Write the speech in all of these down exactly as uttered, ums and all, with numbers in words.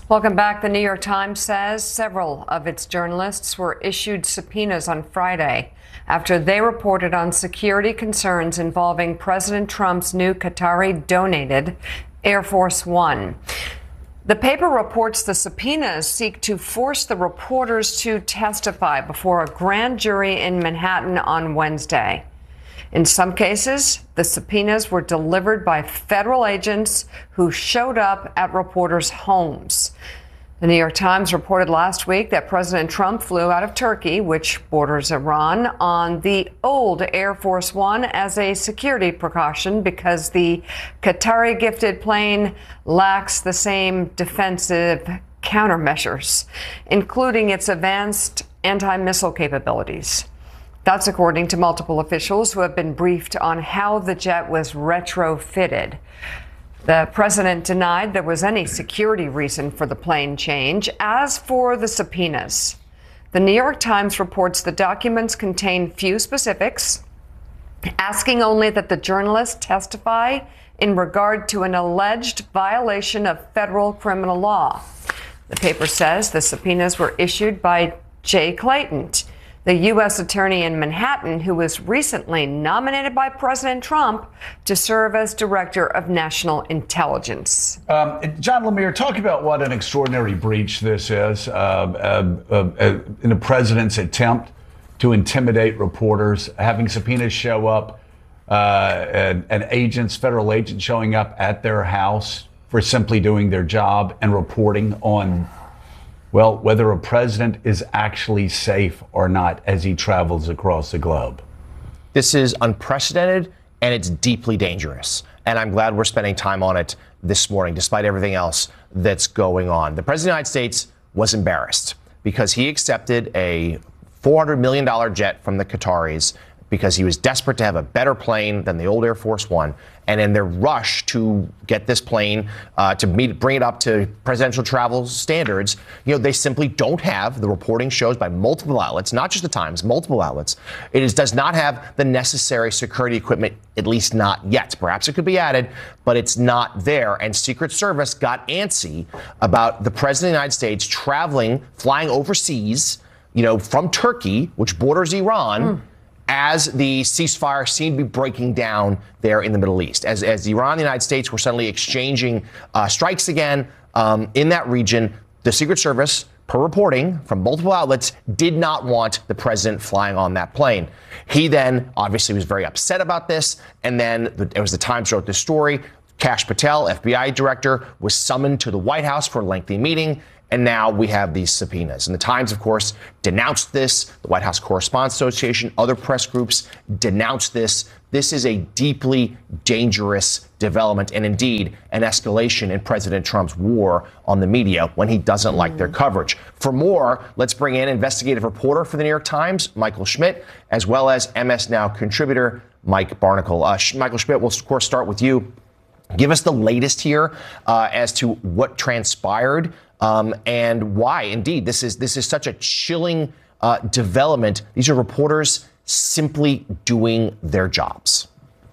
Welcome back. The New York Times says several of its journalists were issued subpoenas on Friday after they reported on security concerns involving President Trump's new Qatari-donated Air Force One. The paper reports the subpoenas seek to force the reporters to testify before a grand jury in Manhattan on Wednesday. In some cases, the subpoenas were delivered by federal agents who showed up at reporters' homes. The New York Times reported last week that President Trump flew out of Turkey, which borders Iran, on the old Air Force One as a security precaution because the Qatari-gifted plane lacks the same defensive countermeasures, including its advanced anti-missile capabilities. That's according to multiple officials who have been briefed on how the jet was retrofitted. The president denied there was any security reason for the plane change. As for the subpoenas, the New York Times reports the documents contain few specifics, asking only that the journalists testify in regard to an alleged violation of federal criminal law. The paper says the subpoenas were issued by Jay Clayton, the U S attorney in Manhattan, who was recently nominated by President Trump to serve as director of national intelligence. Um, John Lemire, talk about what an extraordinary breach this is uh, uh, uh, in the president's attempt to intimidate reporters, having subpoenas show up uh, and, and agents, federal agents showing up at their house for simply doing their job and reporting on, well, whether a president is actually safe or not as he travels across the globe. This is unprecedented and it's deeply dangerous. And I'm glad we're spending time on it this morning, despite everything else that's going on. The president of the United States was embarrassed because he accepted a four hundred million dollars jet from the Qataris because he was desperate to have a better plane than the old Air Force One. And in their rush to get this plane uh, to meet, bring it up to presidential travel standards, you know, they simply don't have, the reporting shows by multiple outlets, not just the Times, multiple outlets, it is, does not have the necessary security equipment, at least not yet. Perhaps it could be added, but it's not there. And Secret Service got antsy about the president of the United States traveling, flying overseas, you know, from Turkey, which borders Iran, mm. as the ceasefire seemed to be breaking down there in the Middle East, as, as Iran and the United States were suddenly exchanging uh, strikes again um, in that region, the Secret Service, per reporting from multiple outlets, did not want the president flying on that plane. He then obviously was very upset about this, and then the, it was the Times wrote this story. Kash Patel, F B I director, was summoned to the White House for a lengthy meeting. And now we have these subpoenas. And the Times, of course, denounced this. The White House Correspondents Association, other press groups denounced this. This is a deeply dangerous development and indeed an escalation in President Trump's war on the media when he doesn't like their coverage. For more, let's bring in investigative reporter for the New York Times, Michael Schmidt, as well as M S Now contributor Mike Barnicle. Uh, Michael Schmidt, we'll, of course, start with you. Give us the latest here uh, as to what transpired. Um, and why, indeed, this is this is such a chilling uh, development. These are reporters simply doing their jobs.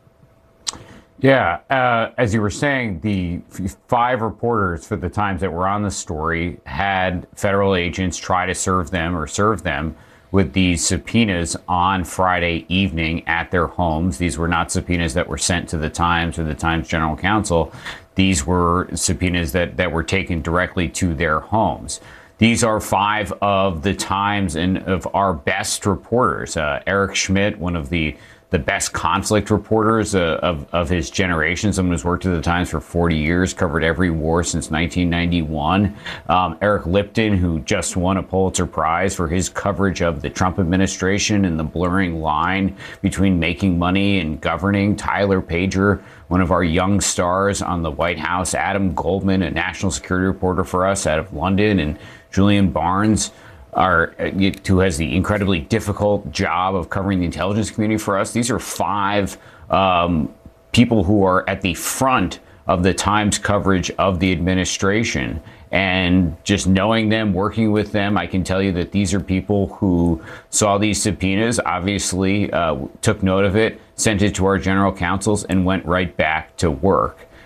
Yeah, uh, as you were saying, the five reporters for the Times that were on the story had federal agents try to serve them or serve them with these subpoenas on Friday evening at their homes. These were not subpoenas that were sent to the Times or the Times General Counsel. These were subpoenas that, that were taken directly to their homes. These are five of the Times and of our best reporters. Uh, Eric Schmidt, one of the the best conflict reporters uh, of, of his generation, someone who's worked at the Times for forty years, covered every war since nineteen ninety-one. Um, Eric Lipton, who just won a Pulitzer Prize for his coverage of the Trump administration and the blurring line between making money and governing. Tyler Pager, one of our young stars on the White House. Adam Goldman, a national security reporter for us out of London. And Julian Barnes, Are, who has the incredibly difficult job of covering the intelligence community for us. These are five um, people who are at the front of the Times coverage of the administration. And just knowing them, working with them, I can tell you that these are people who saw these subpoenas, obviously uh, took note of it, sent it to our general counsels, and went right back to work.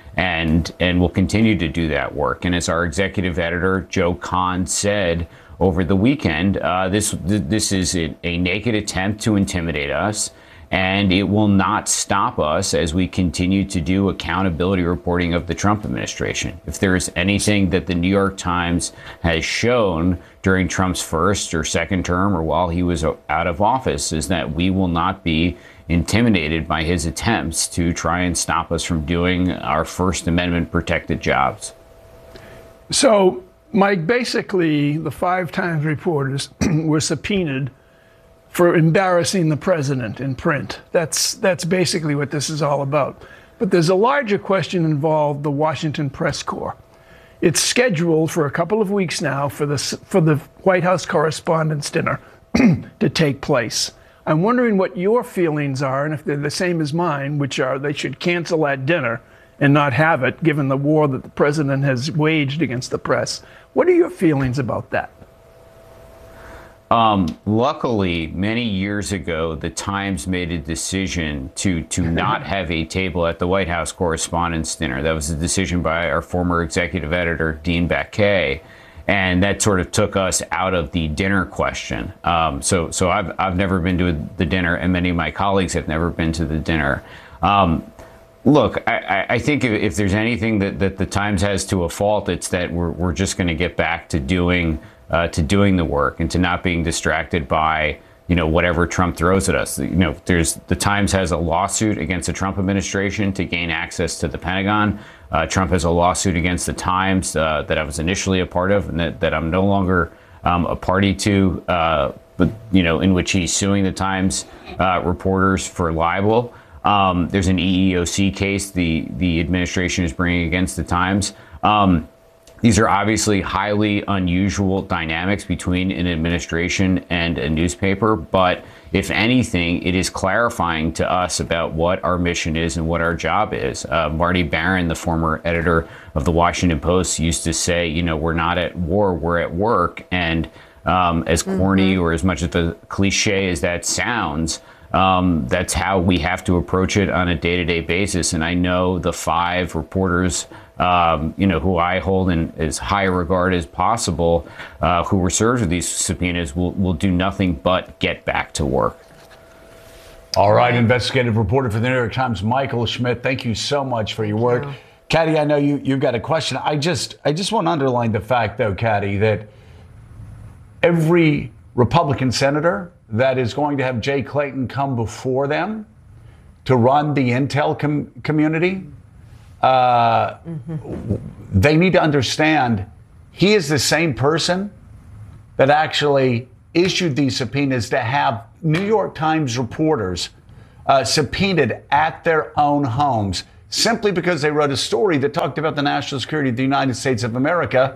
and and will continue to do that work. And as our executive editor Joe Kahn said over the weekend, uh, this this is a, a naked attempt to intimidate us, and it will not stop us as we continue to do accountability reporting of the Trump administration. If there is anything that the New York Times has shown during Trump's first or second term or while he was out of office, is that we will not be intimidated by his attempts to try and stop us from doing our First Amendment protected jobs. So, Mike, basically, the five Times reporters were subpoenaed for embarrassing the president in print. That's that's basically what this is all about. But there's a larger question involved: the Washington Press Corps. It's scheduled for a couple of weeks now for the for the White House Correspondents' Dinner to take place. I'm wondering what your feelings are, and if they're the same as mine, which are they should cancel that dinner and not have it, given the war that the president has waged against the press. What are your feelings about that? Um, luckily, many years ago, the Times made a decision to to not have a table at the White House Correspondents' Dinner. That was a decision by our former executive editor, Dean Baquet, and that sort of took us out of the dinner question. Um, so, so I've I've never been to the dinner, and many of my colleagues have never been to the dinner. Um, Look, I, I think if, if there's anything that, that the Times has to a fault, it's that we're we're just going to get back to doing uh, to doing the work and to not being distracted by, you know, whatever Trump throws at us. You know, there's the Times has a lawsuit against the Trump administration to gain access to the Pentagon. Uh, Trump has a lawsuit against the Times uh, that I was initially a part of and that, that I'm no longer um, a party to, uh, but, you know, in which he's suing the Times uh, reporters for libel. Um, there's an E E O C case the, the administration is bringing against the Times. Um, these are obviously highly unusual dynamics between an administration and a newspaper, but if anything, it is clarifying to us about what our mission is and what our job is. Uh, Marty Baron, the former editor of the Washington Post, used to say, you know, we're not at war, we're at work. And um, as corny mm-hmm. or as much of a cliche as that sounds, Um, that's how we have to approach it on a day-to-day basis. And I know the five reporters, um, you know, who I hold in as high a regard as possible, uh, who were served with these subpoenas, will, will do nothing but get back to work. All right, investigative reporter for the New York Times, Michael Schmidt, thank you so much for your work. Katty, I know you, you've got a question. I just, I just want to underline the fact, though, Katty, that every Republican senator that is going to have Jay Clayton come before them to run the intel com- community, uh, mm-hmm. they need to understand he is the same person that actually issued these subpoenas to have New York Times reporters uh, subpoenaed at their own homes simply because they wrote a story that talked about the national security of the United States of America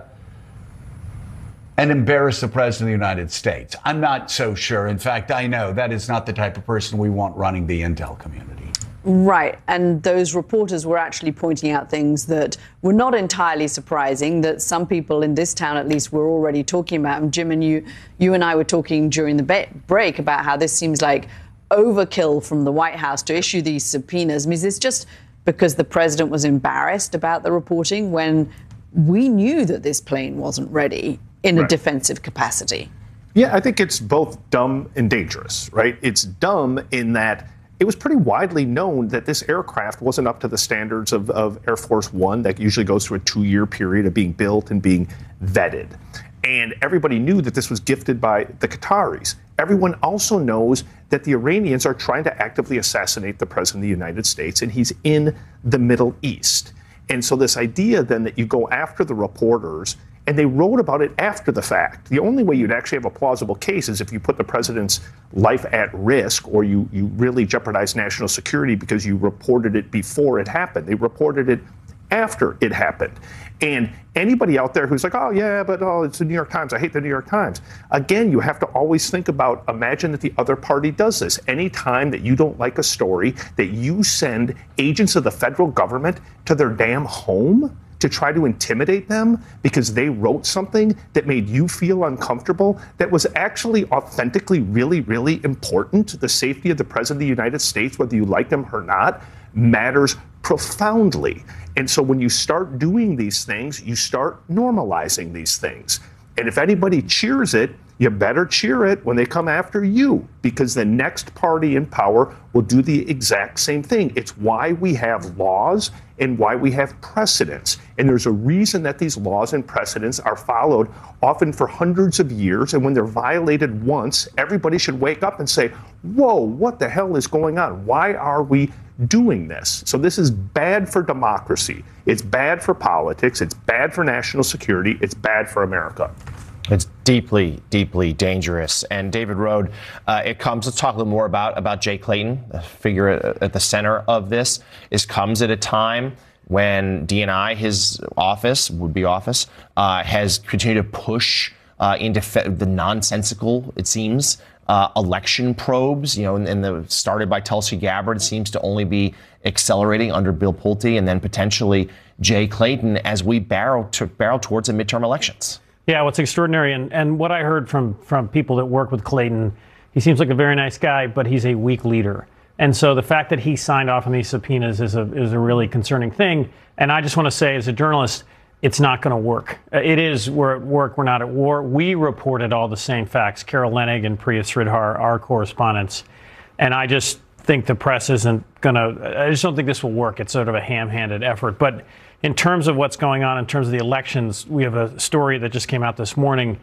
and embarrass the president of the United States. I'm not so sure. In fact, I know that is not the type of person we want running the intel community. Right. And those reporters were actually pointing out things that were not entirely surprising, that some people in this town, at least, were already talking about. And Jim and you, you and I were talking during the be- break about how this seems like overkill from the White House to issue these subpoenas. I mean, is this just because the president was embarrassed about the reporting when we knew that this plane wasn't ready in right. a defensive capacity? Yeah, I think it's both dumb and dangerous, right? It's dumb in that it was pretty widely known that this aircraft wasn't up to the standards of, of Air Force One that usually goes through a two-year period of being built and being vetted. And everybody knew that this was gifted by the Qataris. Everyone also knows that the Iranians are trying to actively assassinate the president of the United States, and he's in the Middle East. And so this idea then that you go after the reporters, and they wrote about it after the fact. The only way you'd actually have a plausible case is if you put the president's life at risk, or you, you really jeopardize national security because you reported it before it happened. They reported it after it happened. And anybody out there who's like, oh, yeah, but oh, it's the New York Times. I hate the New York Times. Again, you have to always think about, imagine that the other party does this. Anytime that you don't like a story, that you send agents of the federal government to their damn home to try to intimidate them because they wrote something that made you feel uncomfortable, that was actually authentically really, really important. The safety of the president of the United States, whether you like him or not, matters profoundly. And so when you start doing these things, you start normalizing these things. And if anybody cheers it, you better cheer it when they come after you, because the next party in power will do the exact same thing. It's why we have laws and why we have precedents. And there's a reason that these laws and precedents are followed often for hundreds of years. And when they're violated once, everybody should wake up and say, whoa, what the hell is going on? Why are we doing this? So this is bad for democracy. It's bad for politics. It's bad for national security. It's bad for America. It's deeply, deeply dangerous. And David Rohde, uh, it comes, let's talk a little more about, about Jay Clayton, the figure at, at the center of this. This comes at a time when D N I, his office, would-be office, uh, has continued to push uh, into fe- the nonsensical, it seems, uh, election probes, you know, and, and the started by Tulsi Gabbard, seems to only be accelerating under Bill Pulte and then potentially Jay Clayton as we barrel, to, barrel towards the midterm elections. Yeah, what's extraordinary, and, and what I heard from, from people that work with Clayton, he seems like a very nice guy, but he's a weak leader. And so the fact that he signed off on these subpoenas is a, is a really concerning thing. And I just want to say, as a journalist, it's not going to work. It is, we're at work, we're not at war. We reported all the same facts, Carol Leonnig and Priya Sridhar, our correspondents. And I just think the press isn't going to, I just don't think this will work. It's sort of a ham-handed effort. But in terms of what's going on in terms of the elections, we have a story that just came out this morning.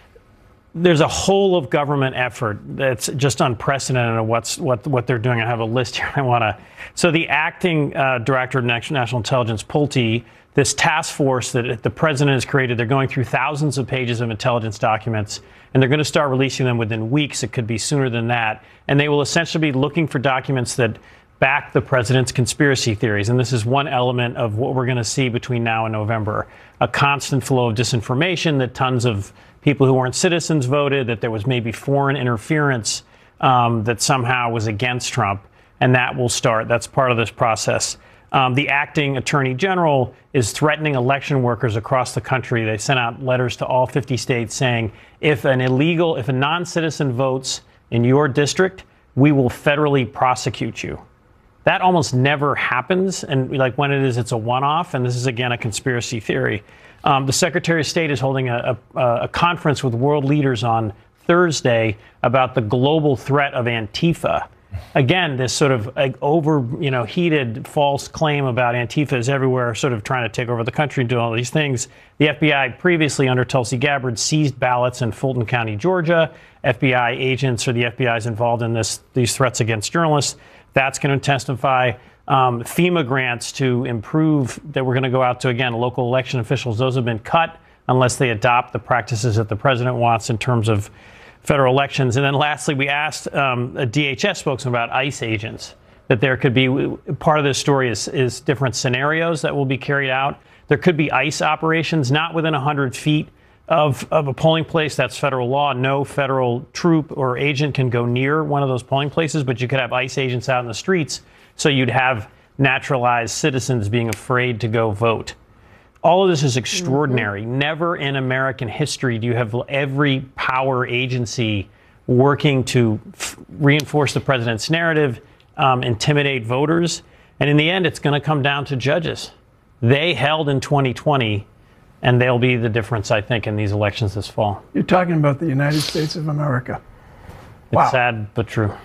There's a whole of government effort that's just unprecedented of what's what what they're doing. I have a list here. I want to. So the acting uh, director of national intelligence, Pulte, this task force that the president has created, they're going through thousands of pages of intelligence documents, and they're going to start releasing them within weeks. It could be sooner than that, and they will essentially be looking for documents that back the president's conspiracy theories. And this is one element of what we're going to see between now and November. A constant flow of disinformation that tons of people who weren't citizens voted, that there was maybe foreign interference um, that somehow was against Trump. And that will start. That's part of this process. Um, the acting attorney general is threatening election workers across the country. They sent out letters to all fifty states saying, if an illegal, if a non-citizen votes in your district, we will federally prosecute you. That almost never happens. And like when it is, it's a one-off. And this is, again, a conspiracy theory. Um, the Secretary of State is holding a, a, a conference with world leaders on Thursday about the global threat of Antifa. Again, this sort of like, over, you know, heated false claim about Antifa is everywhere, sort of trying to take over the country and do all these things. The F B I previously, under Tulsi Gabbard, seized ballots in Fulton County, Georgia. F B I agents or the F B I is involved in this these threats against journalists. That's going to intensify. Um, FEMA grants to improve that we're going to go out to, again, local election officials. Those have been cut unless they adopt the practices that the president wants in terms of federal elections. And then lastly, we asked um, a D H S spokesman about ICE agents, that there could be, part of this story is, is different scenarios that will be carried out. There could be ICE operations not within one hundred feet of, of a polling place. That's federal law. No federal troop or agent can go near one of those polling places, but you could have ICE agents out in the streets. So you'd have naturalized citizens being afraid to go vote. All of this is extraordinary. Mm-hmm. Never in American history do you have every power agency working to f- reinforce the president's narrative, um, intimidate voters. And in the end, it's going to come down to judges. They held in twenty twenty. And they'll be the difference, I think, in these elections this fall. You're talking about the United States of America. It's wow. Sad, but true.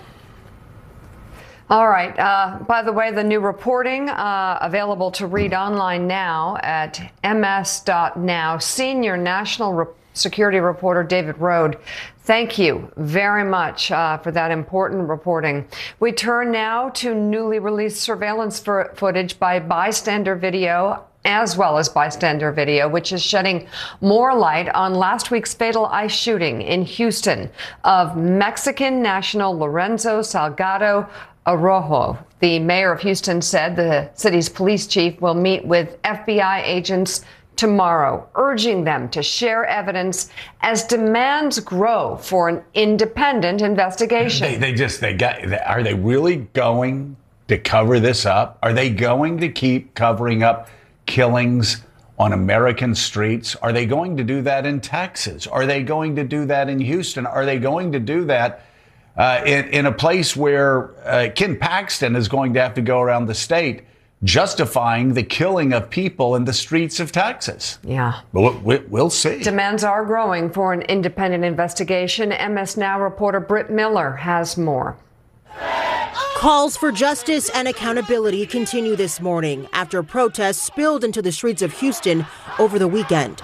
All right. Uh, by the way, the new reporting uh, available to read online now at m s dot now. Senior national re- security reporter David Rohde, thank you very much uh, for that important reporting. We turn now to newly released surveillance f- footage by bystander video, as well as bystander video, which is shedding more light on last week's fatal ICE shooting in Houston of Mexican national Lorenzo Salgado Araujo. The mayor of Houston said the city's police chief will meet with F B I agents tomorrow, urging them to share evidence as demands grow for an independent investigation. They, they just, they got, are they really going to cover this up? Are they going to keep covering up killings on American streets? Are they going to do that in Texas? Are they going to do that in Houston? Are they going to do that uh, in, in a place where uh, Ken Paxton is going to have to go around the state justifying the killing of people in the streets of Texas. Yeah. But we, we'll see. Demands are growing for an independent investigation. M S Now reporter Britt Miller has more. Calls for justice and accountability continue this morning after protests spilled into the streets of Houston over the weekend.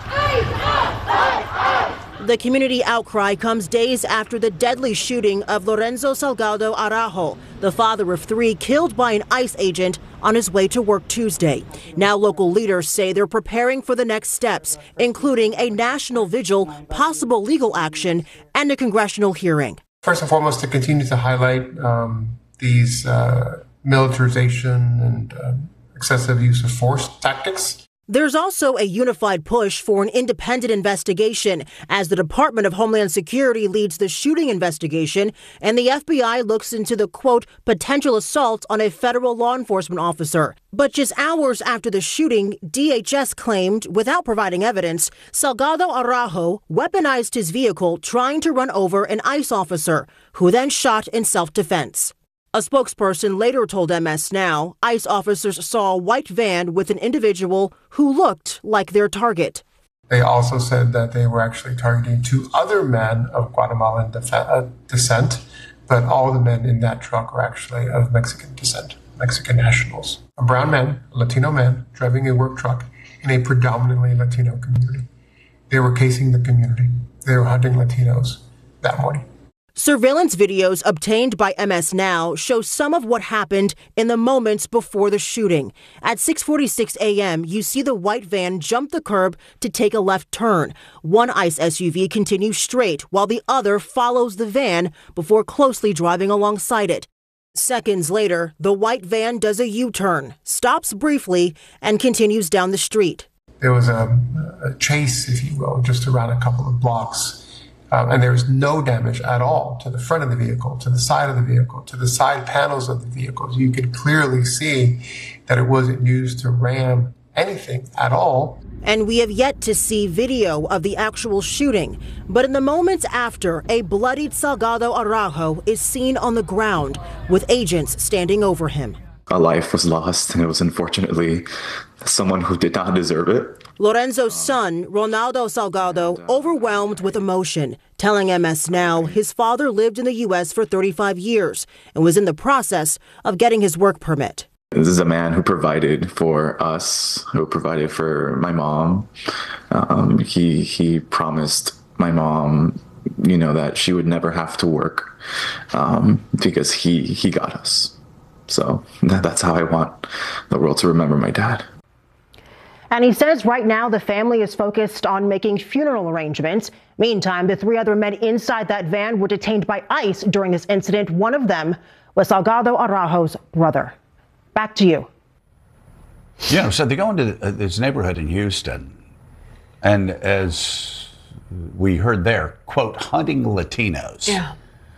The community outcry comes days after the deadly shooting of Lorenzo Salgado Araujo, the father of three killed by an ICE agent on his way to work Tuesday. Now local leaders say they're preparing for the next steps, including a national vigil, possible legal action, and a congressional hearing. First and foremost, to continue to highlight um, these uh, militarization and uh, excessive use of force tactics. There's also a unified push for an independent investigation as the Department of Homeland Security leads the shooting investigation and the F B I looks into the, quote, potential assault on a federal law enforcement officer. But just hours after the shooting, D H S claimed, without providing evidence, Salgado Araujo weaponized his vehicle trying to run over an ICE officer, who then shot in self-defense. A spokesperson later told M S Now ICE officers saw a white van with an individual who looked like their target. They also said that they were actually targeting two other men of Guatemalan def- uh, descent, but all the men in that truck were actually of Mexican descent, Mexican nationals. A brown man, a Latino man, driving a work truck in a predominantly Latino community. They were casing the community. They were hunting Latinos that morning. Surveillance videos obtained by M S Now show some of what happened in the moments before the shooting. At six forty-six a.m., you see the white van jump the curb to take a left turn. One ICE S U V continues straight while the other follows the van before closely driving alongside it. Seconds later, the white van does a U-turn, stops briefly, and continues down the street. There was a, a chase, if you will, just around a couple of blocks. Um, and there was no damage at all to the front of the vehicle, to the side of the vehicle, to the side panels of the vehicles. You could clearly see that it wasn't used to ram anything at all. And we have yet to see video of the actual shooting. But in the moments after, a bloodied Salgado Araujo is seen on the ground with agents standing over him. A life was lost, and it was unfortunately someone who did not deserve it. Lorenzo's son, Ronaldo Salgado, overwhelmed with emotion, telling M S Now his father lived in the U S for thirty-five years and was in the process of getting his work permit. This is a man who provided for us, who provided for my mom. Um, he he promised my mom, you know, that she would never have to work um, because he he got us. So that, that's how I want the world to remember my dad. And he says right now the family is focused on making funeral arrangements. Meantime, the three other men inside that van were detained by ICE during this incident. One of them was Salgado Araujo's brother. Back to you. Yeah, so they go into this neighborhood in Houston, and as we heard there, quote, hunting Latinos. Yeah.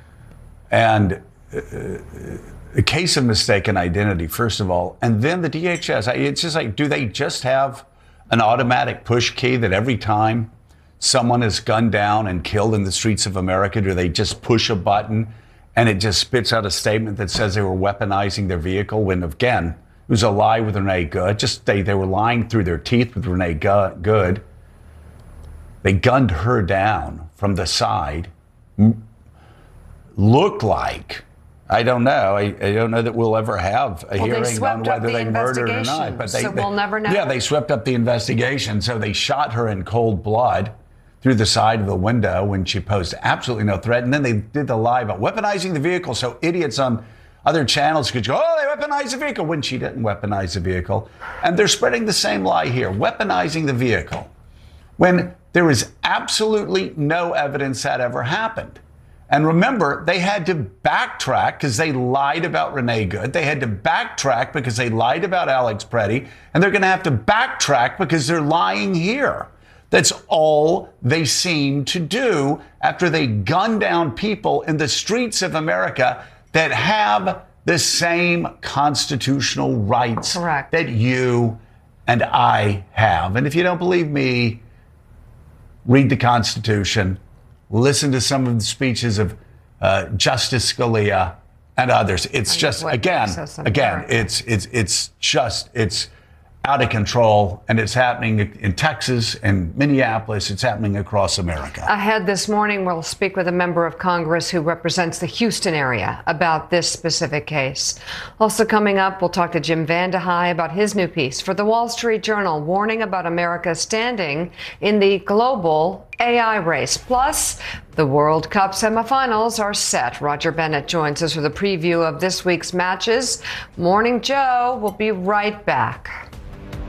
And uh, a case of mistaken identity, first of all, and then the D H S. It's just like, do they just have an automatic push key that every time someone is gunned down and killed in the streets of America, do they just push a button and it just spits out a statement that says they were weaponizing their vehicle when, again, it was a lie with Renee Good. Just they, they were lying through their teeth with Renee Good. They gunned her down from the side. Looked like, I don't know. I, I don't know that we'll ever have a well, hearing on whether the they murdered or not. But they, so they, we'll never know. Yeah, they swept up the investigation. So they shot her in cold blood through the side of the window when she posed absolutely no threat. And then they did the lie about weaponizing the vehicle. So idiots on other channels could go, oh, they weaponized the vehicle, when she didn't weaponize the vehicle. And they're spreading the same lie here, weaponizing the vehicle, when there is absolutely no evidence that ever happened. And remember, they had to backtrack because they lied about Renee Good. They had to backtrack because they lied about Alex Preddy. And they're going to have to backtrack because they're lying here. That's all they seem to do after they gun down people in the streets of America that have the same constitutional rights Correct. that you and I have. And if you don't believe me, read the Constitution. Listen to some of the speeches of uh, Justice Scalia. and others. It's And just what again, makes us again, American. it's it's it's just it's out of control, and it's happening in Texas and Minneapolis. It's happening across America. Ahead this morning, we'll speak with a member of Congress who represents the Houston area about this specific case. Also coming up, we'll talk to Jim Vandehei about his new piece for the Wall Street Journal, warning about America's standing in the global A I race. Plus, the World Cup semifinals are set. Roger Bennett joins us with a preview of this week's matches. Morning Joe will be right back.